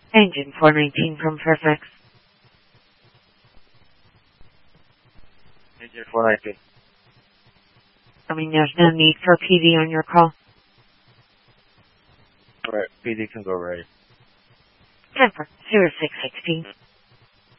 Engine 419 from Fairfax. Engine 419. There's no need for PD on your call. Alright, PD can go ready. 10 for 0616.